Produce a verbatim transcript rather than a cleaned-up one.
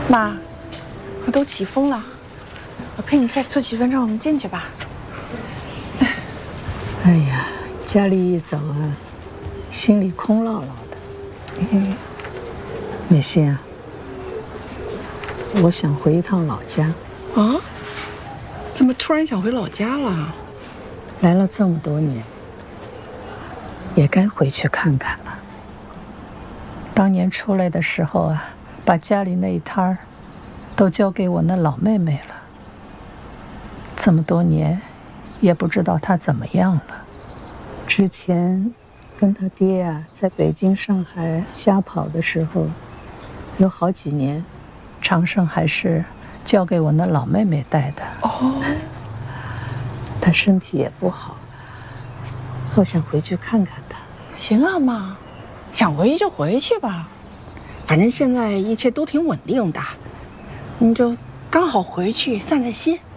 妈，我都起风了，我陪你再坐几分钟，我们进去吧。 哎呀，家里一走啊，心里空落落的。嗯，美心啊，我想回一趟老家。 啊？怎么突然想回老家了？ 来了这么多年，也该回去看看了。当年出来的时候啊，把家里那一摊儿都交给我那老妹妹了。这么多年，也不知道她怎么样了。之前跟他爹啊，在北京、上海瞎跑的时候，有好几年，长盛还是交给我那老妹妹带的。 哦， 她身体也不好，我想回去看看她。 行啊，妈，想回去就回去吧，反正现在一切都挺稳定的，你就刚好回去散散心。